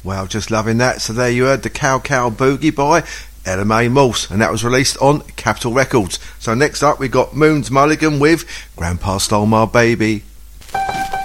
Well, just loving that. So there you heard the Cow Cow Boogie by LMA Morse, and that was released on Capitol Records. So next up we got Moons Mulligan with Grandpa Stole My Baby.